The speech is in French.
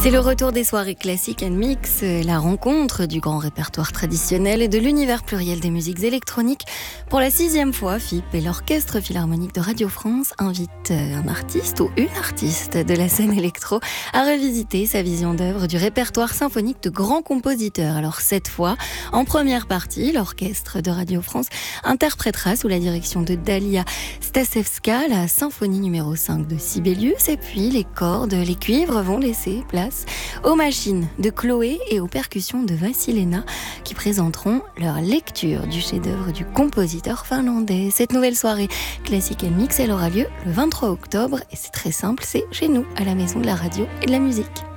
C'est le retour des soirées classiques and mix, la rencontre du grand répertoire traditionnel et de l'univers pluriel des musiques électroniques. Pour la 6e fois, FIP et l'Orchestre Philharmonique de Radio France invitent un artiste ou une artiste de la scène électro à revisiter sa vision d'œuvre du répertoire symphonique de grands compositeurs. Alors cette fois, en première partie, l'Orchestre de Radio France interprétera sous la direction de Dalia Stasevska la symphonie numéro 5 de Sibelius, et puis les cordes, les cuivres vont laisser place aux machines de Chloé et aux percussions de Vassilena qui présenteront leur lecture du chef-d'œuvre du compositeur finlandais. Cette nouvelle soirée classique et mix, elle aura lieu le 23 octobre et c'est très simple, c'est chez nous, à la Maison de la Radio et de la Musique.